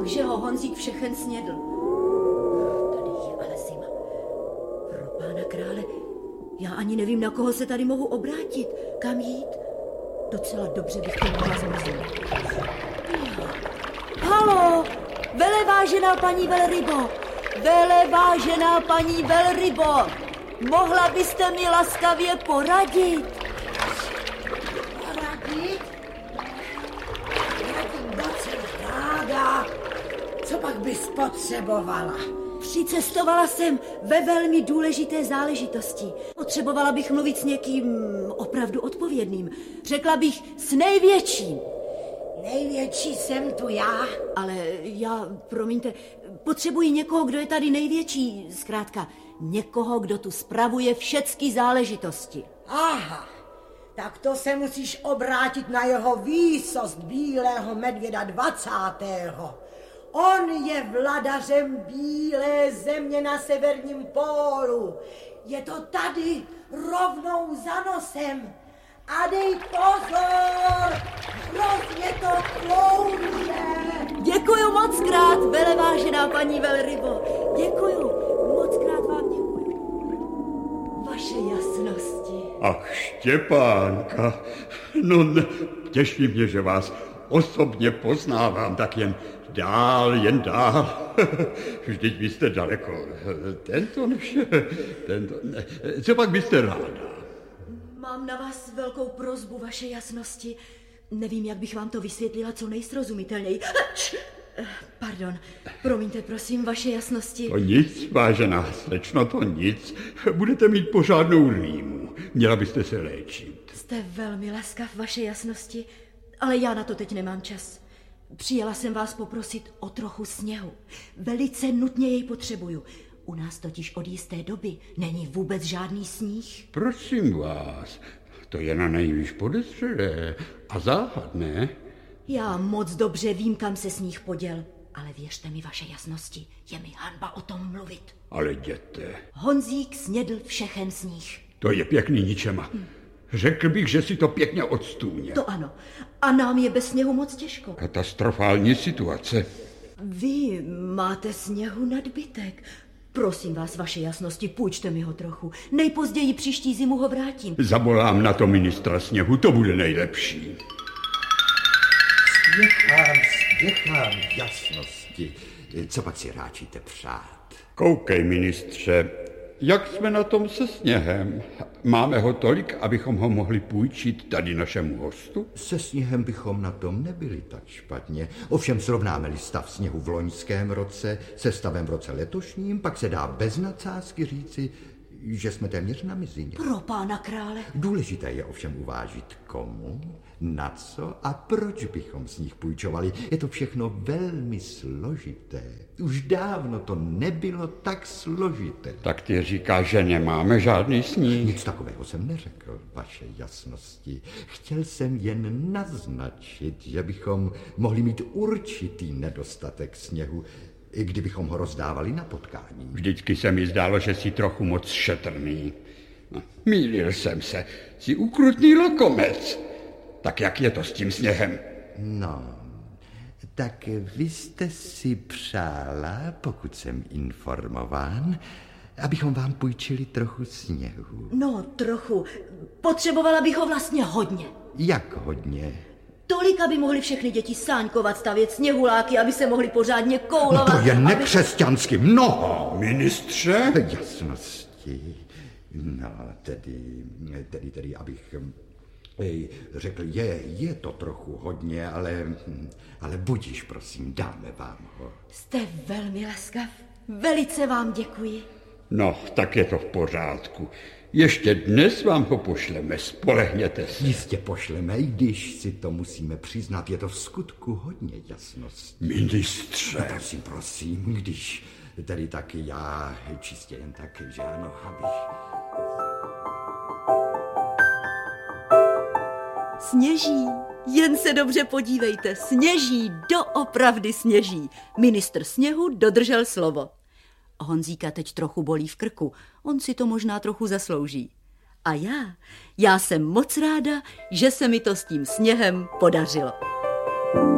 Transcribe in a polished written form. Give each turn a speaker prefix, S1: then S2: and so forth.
S1: že ho Honzík všechen snědl. Tady je ale zima. Pro pána krále, já ani nevím, na koho se tady mohu obrátit. Kam jít? Docela dobře bych to mohla zmrznout. Halo, velevážená paní velrybo, velevážená paní velrybo, mohla byste mi laskavě poradit?
S2: Poradit? Poradit moc ráda. Co pak bys potřebovala?
S1: Přicestovala jsem ve velmi důležité záležitosti. Potřebovala bych mluvit s někým opravdu odpovědným. Řekla bych s největším.
S2: Největší jsem tu já.
S1: Ale já, promiňte, potřebuji někoho, kdo je tady největší. Zkrátka, někoho, kdo tu spravuje všechny záležitosti.
S2: Aha, tak to se musíš obrátit na jeho výsost bílého medvěda 20. On je vladařem bílé země na severním pólu. Je to tady rovnou za nosem. A dej pozor, hrozně to klouže.
S1: Děkuju moc krát, velevážená paní velrybo. Děkuju, moc krát vám děkuju. Vaše jasnosti.
S3: Ach, Štěpánka, no ne, těší mě, že vás osobně poznávám, tak jen dál. Vždyť vy jste daleko. Tento, co pak byste ráda?
S1: Mám na vás velkou prosbu, vaše jasnosti. Nevím, jak bych vám to vysvětlila co nejsrozumitelněji. Pardon, promiňte, prosím, vaše jasnosti.
S3: To nic, vážená slečno, to nic. Budete mít pořádnou rýmu. Měla byste se léčit.
S1: Jste velmi laskav, vaše jasnosti, ale já na to teď nemám čas. Přijela jsem vás poprosit o trochu sněhu. Velice nutně jej potřebuju. U nás totiž od jisté doby není vůbec žádný sníh.
S3: Prosím vás, to je na nejvíc podezřelé a záhadné.
S1: Já moc dobře vím, kam se sníh poděl, ale věřte mi, vaše jasnosti, je mi hanba o tom mluvit.
S3: Ale jděte.
S1: Honzík snědl všechen sníh.
S3: To je pěkný ničema. Řekl bych, že si to pěkně odstůně.
S1: To ano. A nám je bez sněhu moc těžko.
S3: Katastrofální situace.
S1: Vy máte sněhu nadbytek. Prosím vás, vaše jasnosti, půjčte mi ho trochu. Nejpozději příští zimu ho vrátím.
S3: Zavolám na to ministra sněhu, to bude nejlepší.
S4: Spěchám, jasnosti. Co pak si ráčíte přát?
S3: Koukej, ministře, jak jsme na tom se sněhem? Máme ho tolik, abychom ho mohli půjčit tady našemu hostu?
S4: Se sněhem bychom na tom nebyli tak špatně. Ovšem srovnáme-li stav sněhu v loňském roce se stavem v roce letošním, pak se dá bez nadsázky říci, že jsme téměř na mizině.
S1: Pro pána krále.
S4: Důležité je ovšem uvážit komu, na co a proč bychom z nich půjčovali. Je to všechno velmi složité. Už dávno to nebylo tak složité.
S3: Tak ty říkáš, že nemáme žádný sníh.
S4: Nic takového jsem neřekl, vaše jasnosti. Chtěl jsem jen naznačit, že bychom mohli mít určitý nedostatek sněhu, i kdybychom ho rozdávali na potkání.
S3: Vždycky se mi zdálo, že jsi trochu moc šetrný. Mýlil jsem se, jsi ukrutný lokomec. Tak jak je to s tím sněhem?
S4: No, tak vy jste si přála, pokud jsem informován, abychom vám půjčili trochu sněhu.
S1: No, trochu. Potřebovala bych ho vlastně hodně.
S4: Jak hodně?
S1: Tolik, aby mohly všechny děti sáňkovat, stavět sněhuláky, aby se mohli pořádně koulovat.
S4: No to je nekřesťansky mnoho.
S3: Ministře?
S4: Jasnosti. No, tedy, abych řekl, je to trochu hodně, ale budiš, prosím, dáme vám ho.
S1: Jste velmi laskav. Velice vám děkuji.
S3: No, tak je to v pořádku. Ještě dnes vám ho pošleme, spolehněte se.
S4: Jistě pošleme, i když si to musíme přiznat, je to v skutku hodně jasností.
S3: Ministře.
S4: No, prosím, když tedy taky já čistě jen tak, že ano, abych...
S1: Sněží, jen se dobře podívejte, sněží, doopravdy sněží. Ministr sněhu dodržel slovo. Honzíka teď trochu bolí v krku, on si to možná trochu zaslouží. A já jsem moc ráda, že se mi to s tím sněhem podařilo.